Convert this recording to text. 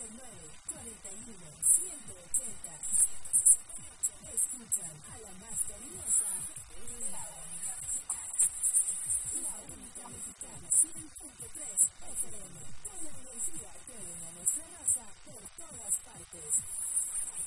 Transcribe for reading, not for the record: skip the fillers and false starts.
949-41-180. Escuchan a la más cariñosa, la única mexicana 100.3 FM, con la energía que une a nuestra raza por todas partes.